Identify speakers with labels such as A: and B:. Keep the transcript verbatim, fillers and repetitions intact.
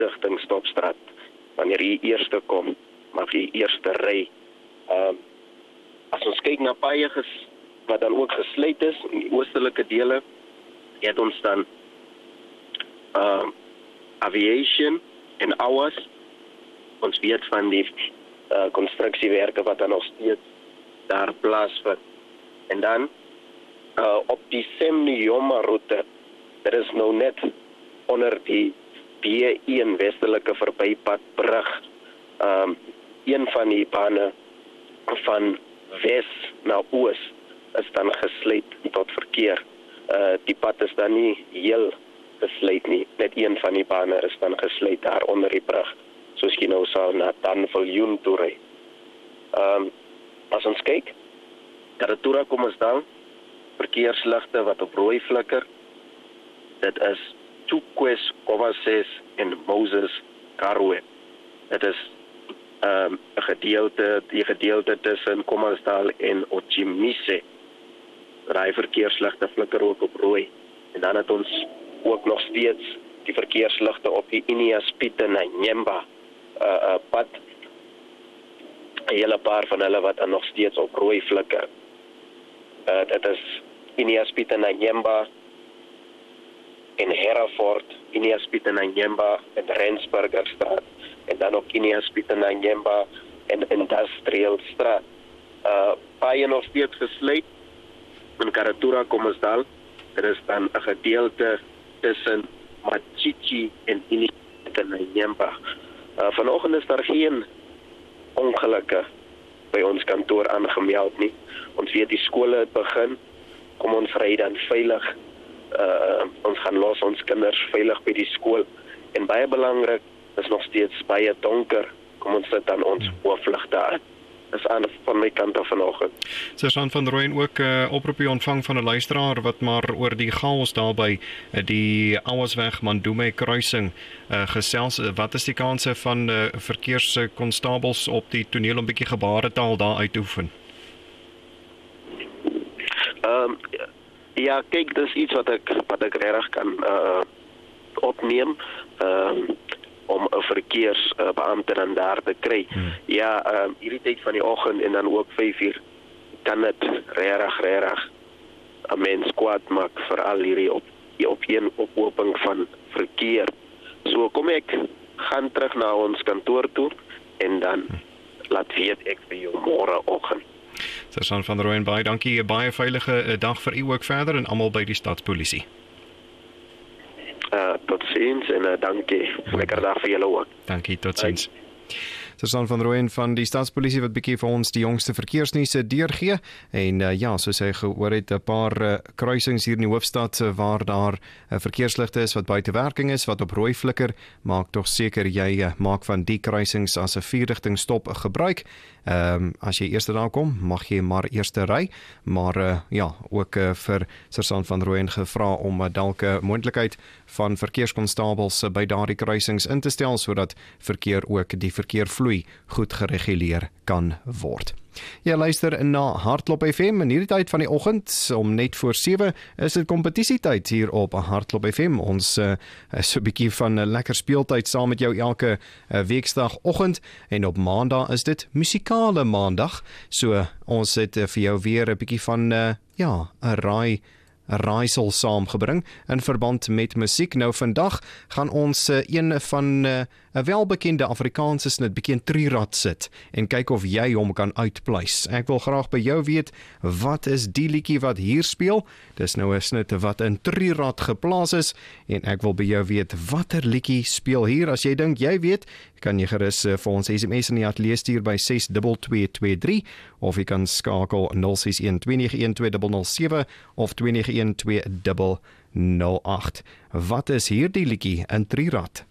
A: rigting stopstraat. Wanneer jy eerste kom, mag jy eerste ry. Uh, as ons kyk na paaie ges, wat dan ook gesluit is, in die oostelike dele, het ons dan uh, aviation en hours. Ons weet van die uh, constructiewerke wat dan nog steeds daar plaasvind. En dan uh, op die Semnioma route, dit is nou net onder die B een westelike verbypadbrug, um, een van die bane van wes na oos is dan gesluit tot verkeer. Uh, die pad is dan nie heel gesluit nie, net een van die bane is dan gesluit daar onder die brug, soos jy nou sal na Danviljoen toe ry. Um, as ons kyk, Karatura kom ons dan, verkeersligte wat op rooi flikker, dit is Chukwes, Kovases en Moses Karwe. Dit is um, een gedeelte, die gedeelte tussen Kommersdal en Otjimise. Daai verkeersligte flikker ook op rooi. En dan het ons ook nog steeds die verkeersligte op die Iniaspite na Nyemba uh, uh, pad. 'n Hele paar van hulle wat dan nog steeds op rooi flikker. Uh, dit is Iniaspite na Nyemba en Hereford, Iniaspite na Nyemba en Rensburgerstraat. En dan ook Iniaspite na Nyemba en Industrial Straat. Uh, paaie nog steeds gesluit. In Karatura Kommersdal, er is dan een gedeelte tussen Machichi en Iniaspite na Nyemba. Uh, vanoggend is daar geen ongelukke by ons kantoor aangemeld nie. Ons weet die skole het begin, kom ons ry dan veilig. Uh, ons gaan los ons kinders veilig by die skool. En baie belangrik, is nog steeds baie donker, kom ons sit dan ons oorvlugte aan. Is aan van my kant af vanoggend.
B: Sergeant van Rooyen ook 'n uh, oproepie ontvang van 'n luisteraar wat maar oor die chaos daar by uh, die Ouwesweg Mandume kruising uh, gesels. Uh, wat is die kanse van uh, verkeerskonstabels op die toneel om bietjie gebaretaal daar uit te oefen?
A: Um, ja, kyk, dis iets wat ek wat ek regtig kan uh, opneem. Um, om 'n verkeersbeampte dan daar te kry. Hmm. Ja, um, hierdie tyd van die oggend en dan ook vyf uur kan dit regtig regtig 'n mens kwaad maak, veral hierdie op die op een ophoping van verkeer. So kom ek gaan terug na ons kantoor toe en dan hmm. laat weet ek vir jou môre oggend.
B: Sergeant van Rooyen, baie dankie, 'n baie veilige dag vir u ook verder en almal by die stadspolisie.
A: Uh, tot ziens en uh, dankie. Lekker dag vir julle ook.
B: Dankie, tot ziens. Sergeant van Rooyen van die Stadspolisie wat bietjie vir ons die jongste verkeersnuus deurgee. En uh, ja, soos hy gehoor het, 'n paar uh, kruisings hier in die hoofstad uh, waar daar uh, verkeersligte is wat buite werking is, wat op rooi flikker. Maak tog seker jy uh, maak van die kruisings as 'n vierrigting stop gebruik. Ehm um, as jy eerste daar kom, mag jy maar eerste ry, maar uh, ja, ook uh, vir Sergeant van Rooyen gevra om uh, dalk 'n uh, moontlikheid van verkeerskonstabels uh, by daardie kruisings in te stel sodat verkeer ook die verkeervloei goed gereguleer kan word. Jy luister na Hartklop F M in hierdie tyd van die oggend om net voor sewe is dit kompetisietyd hier op Hartklop F M. Ons uh, is so 'n bietjie van 'n uh, lekker speeltyd saam met jou elke uh, weekdagoggend en op maandag is dit musikale maandag. So uh, ons het uh, vir jou weer 'n bietjie van uh, ja, 'n raai 'n raaisel saamgebring in verband met musiek. Nou vandag gaan ons uh, een van 'n uh, welbekende Afrikaanse snit bietjie in trirad sit en kyk of jy hom kan uitpleis. Ek wil graag by jou weet, wat is die liedjie wat hier speel? Dis nou 'n snit wat in trirad geplaas is en ek wil by jou weet watter liedjie speel hier. As jy dink jy weet, kan jy gerus uh, vir ons S M S in die ateljee stuur by ses twee twee twee drie of jy kan skakel nul ses een twee nege een twee nul nul sewe of twee nege een twee nul nul agt. Wat is hierdie liedjie in trirad?